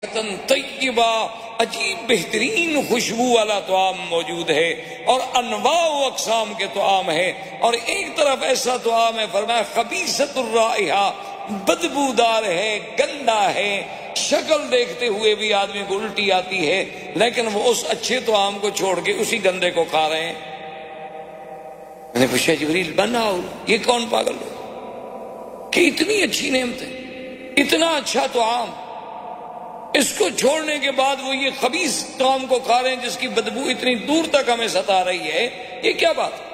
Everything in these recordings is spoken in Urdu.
طیبہ، عجیب بہترین خوشبو والا طعام موجود ہے، اور انواع و اقسام کے طعام ہے، اور ایک طرف ایسا طعام ہے فرمایا خبیثۃ الرائحہ، بدبودار ہے، گندا ہے، شکل دیکھتے ہوئے بھی آدمی کو الٹی آتی ہے، لیکن وہ اس اچھے طعام کو چھوڑ کے اسی گندے کو کھا رہے ہیں۔ میں نے پوچھا جبریل بناؤ، یہ کون پاگل ہو کہ اتنی اچھی نعمتیں، اتنا اچھا طعام، اس کو چھوڑنے کے بعد وہ یہ خبیث طعام کو کھا رہے ہیں جس کی بدبو اتنی دور تک ہمیں ستا رہی ہے، یہ کیا بات ہے؟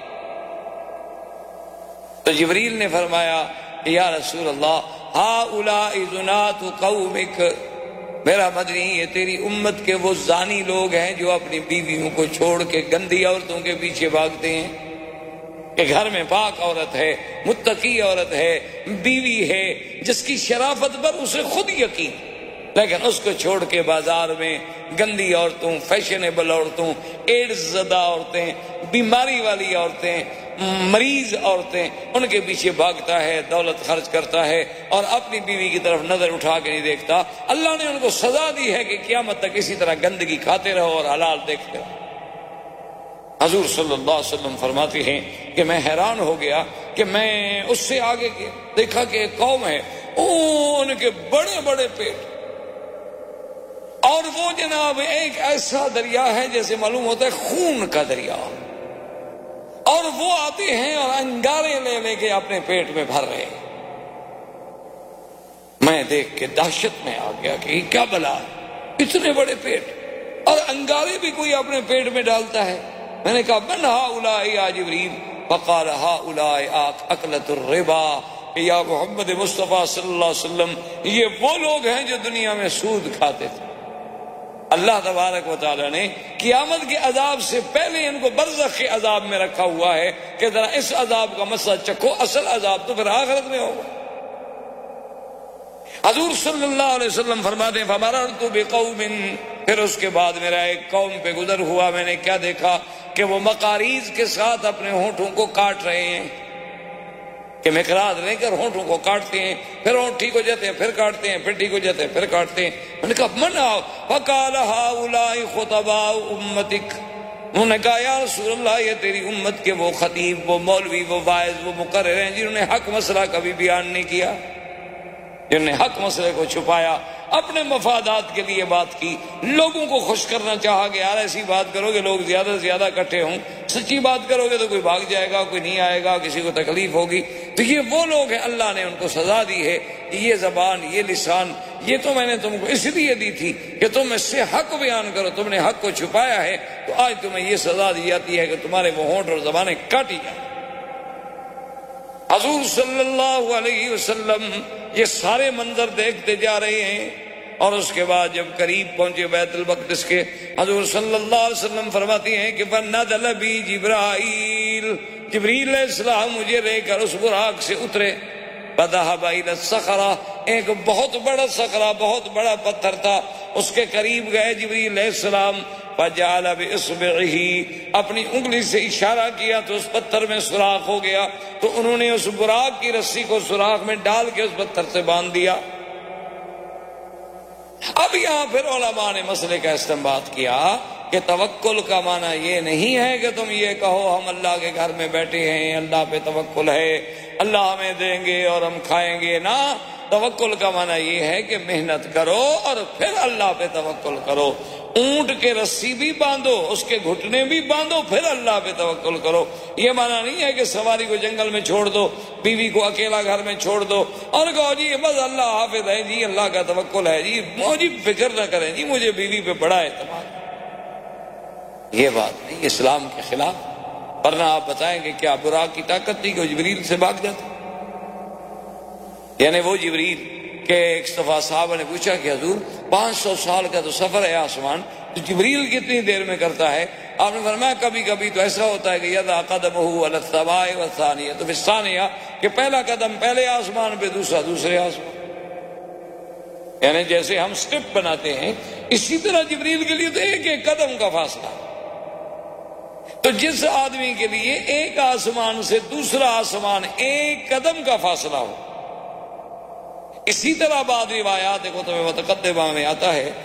تو جبریل نے فرمایا یا رسول اللہ ہؤلاء زنات قومک، میرا مدنی یہ تیری امت کے وہ زانی لوگ ہیں جو اپنی بیویوں کو چھوڑ کے گندی عورتوں کے پیچھے بھاگتے ہیں، کہ گھر میں پاک عورت ہے، متقی عورت ہے، بیوی ہے جس کی شرافت پر اسے خود یقین، لیکن اس کو چھوڑ کے بازار میں گندی عورتوں، فیشنیبل عورتوں، ایڈز زدہ عورتیں، بیماری والی عورتیں، مریض عورتیں، ان کے پیچھے بھاگتا ہے، دولت خرچ کرتا ہے اور اپنی بیوی کی طرف نظر اٹھا کے نہیں دیکھتا۔ اللہ نے ان کو سزا دی ہے کہ قیامت تک اسی طرح گندگی کھاتے رہو اور حلال دیکھتے رہو۔ حضور صلی اللہ علیہ وسلم فرماتے ہیں کہ میں حیران ہو گیا کہ میں اس سے آگے دیکھا کہ ایک قوم ہے، ان کے بڑے بڑے پیٹ، اور وہ جناب ایک ایسا دریا ہے جیسے معلوم ہوتا ہے خون کا دریا، اور وہ آتے ہیں اور انگارے لے لے کے اپنے پیٹ میں بھر رہے ہیں۔ میں دیکھ کے دہشت میں آ گیا کہ یہ کیا بلا ہے، اتنے بڑے پیٹ اور انگارے بھی کوئی اپنے پیٹ میں ڈالتا ہے۔ میں نے کہا من ہؤلاء یا جبریل؟ فقال ہؤلاء اکلۃ الربا، یا محمد مصطفیٰ صلی اللہ علیہ وسلم یہ وہ لوگ ہیں جو دنیا میں سود کھاتے تھے۔ اللہ تبارک و تعالیٰ نے قیامت کے عذاب سے پہلے ان کو برزخ کے عذاب میں رکھا ہوا ہے کہ ذرا اس عذاب کا مسئلہ چکھو، اصل عذاب تو پھر آخرت میں ہوگا۔ حضور صلی اللہ علیہ وسلم فرماتے ہیں فمررت بقوم، پھر اس کے بعد میرا ایک قوم پہ گزر ہوا، میں نے کیا دیکھا کہ وہ مقاریض کے ساتھ اپنے ہونٹوں کو کاٹ رہے ہیں، کہ مقراض لے کر ہونٹوں کو کاٹتے ہیں، پھر ہونٹ ٹھیک ہو جاتے ہیں، پھر کاٹتے ہیں، پھر ٹھیک ہو جاتے ہیں، پھر کاٹتے ہیں۔ میں نے کہا منع، فقال ہؤلاء خطباء امتک، انہوں نے کہا یا رسول اللہ یہ تیری امت کے وہ خطیب، وہ مولوی، وہ واعظ، وہ مقرر ہیں جنہوں نے حق مسئلہ کبھی بیان نہیں کیا، جنہوں نے حق مسئلے کو چھپایا، اپنے مفادات کے لیے بات کی، لوگوں کو خوش کرنا چاہا کہ یار ایسی بات کرو کہ لوگ زیادہ سے زیادہ اکٹھے ہوں، سچی بات کرو گے تو کوئی بھاگ جائے گا، کوئی نہیں آئے گا، کسی کو تکلیف ہوگی۔ تو یہ وہ لوگ ہیں، اللہ نے ان کو سزا دی ہے۔ یہ زبان، یہ لسان، یہ تو میں نے تم کو اس لیے دی تھی کہ تم اس سے حق بیان کرو، تم نے حق کو چھپایا ہے تو آج تمہیں یہ سزا دی جاتی ہے کہ تمہارے وہ ہونٹ اور زبانیں کاٹی جائیں۔ حضور صلی اللہ علیہ وسلم یہ سارے منظر دیکھتے جا رہے ہیں، اور اس کے بعد جب قریب پہنچے بیت المقدس کے، حضور صلی اللہ علیہ وسلم فرماتے ہیں کہ فنزل بی جبرائیل، جبریل علیہ السلام مجھے لے کر اس براق سے اترے، فذهب الى الصخرہ، ایک بہت بڑا صخرہ، بہت بڑا پتھر تھا، اس کے قریب گئے جبریل علیہ السلام، فجعل باصبعه، اپنی انگلی سے اشارہ کیا تو اس پتھر میں سوراخ ہو گیا، تو انہوں نے اس براق کی رسی کو سوراخ میں ڈال کے اس پتھر سے باندھ دیا۔ اب یہاں پھر علماء نے مسئلے کا استنباط کیا کہ توکل کا معنی یہ نہیں ہے کہ تم یہ کہو ہم اللہ کے گھر میں بیٹھے ہیں، اللہ پہ توکل ہے، اللہ ہمیں دیں گے اور ہم کھائیں گے، نہ، توکل کا معنی یہ ہے کہ محنت کرو اور پھر اللہ پہ توکل کرو، اونٹ کے رسی بھی باندھو، اس کے گھٹنے بھی باندھو، پھر اللہ پہ توکل کرو۔ یہ معنی نہیں ہے کہ سواری کو جنگل میں چھوڑ دو، بیوی کو اکیلا گھر میں چھوڑ دو اور کہو جی بس اللہ حافظ ہے جی، اللہ کا توکل ہے جی، مجھے فکر نہ کریں جی، مجھے بیوی پہ بڑا اعتماد۔ یہ بات نہیں، اسلام کے خلاف، ورنہ آپ بتائیں کہ کیا براق کی طاقت تھی کہ جبریل سے بھاگ جاتے؟ یعنی وہ جبریل کہ ایک دفعہ صحابہ نے پوچھا کہ حضور 500 سال کا تو سفر ہے آسمان، تو جبریل کتنی دیر میں کرتا ہے؟ آپ نے فرمایا کبھی کبھی تو ایسا ہوتا ہے کہ یضع قدمہ علی السماء والثانیہ، تو پھر ثانیہ کہ پہلا قدم پہلے آسمان پہ، دوسرا دوسرے آسمان، یعنی جیسے ہم سٹیپ بناتے ہیں اسی طرح جبریل کے لیے تو ایک ایک قدم کا فاصلہ۔ تو جس آدمی کے لیے ایک آسمان سے دوسرا آسمان ایک قدم کا فاصلہ ہو، اسی طرح بعض روایات کتب متقدمہ میں آتا ہے